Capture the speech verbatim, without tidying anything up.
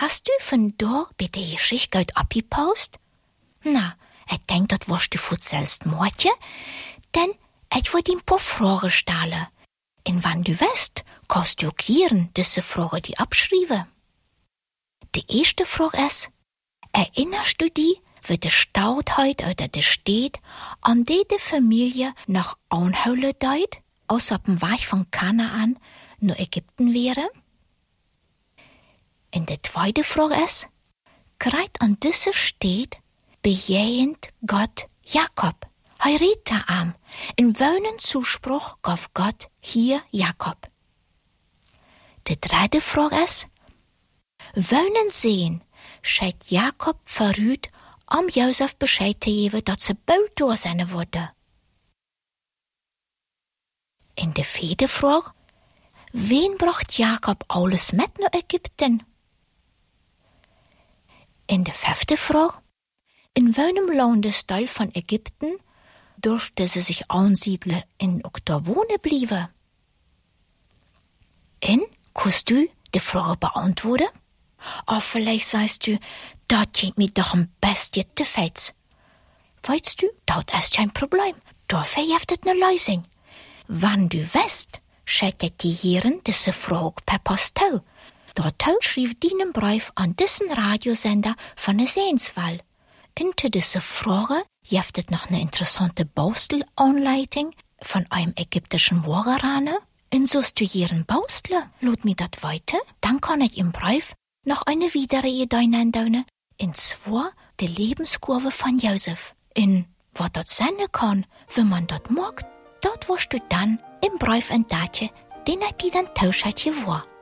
Hast du von da bij de Geschichte uit abgepaust? Na, ik denk dat was du verzelst moortje, denn ik wil die een paar vragen stellen. En wann du west, kannst du auch hier diese Frage die abschreiben. Die erste Frage ist, erinnerst du dich, wie die Stoutheit oder die Stadt, an die die Familie nach Anholen deut, aus auf dem Weg von Kanaan nach Ägypten wäre? Und die zweite Frage ist, gerade an dieser Stadt bejahend Gott Jakob. Hij riet da am. In welchen Zuspruch gab Gott hier Jakob? Die dritte Frage ist, welchen Sehen scheit Jakob verrüht, um Josef Bescheid zu geben, dass sie bald da sein würde? In der vierte Frage, wen bracht Jakob alles mit nach Ägypten? In der fünfte Frage, in welchem Landesteil von Ägypten durfte sie sich ansiedeln in Oktober wohnen bleiben? Und, kannst du die Frage beantworten? Oder vielleicht sagst du, das geht mir doch am besten te fets. Weißt du, das ist kein Problem. Dafür gibt es eine Lösung. Wenn du weißt, schickt die Herren diese Frage per Postal. Dazu schrieb deinen Brief an diesen Radiosender von der Sehenswall. Unter dieser Frage gibt es noch eine interessante Baustelanleitung von einem ägyptischen Wageraner. Und sollst du ihren Baustel, laut mir das weiter, dann kann ich im Brief noch eine weitere Idee nennen, und zwar die Lebenskurve von Josef. Und was das sein kann, wenn man das mag, dort wirst du dann im Brief entdecken, den ich dir dann tauschat geworden.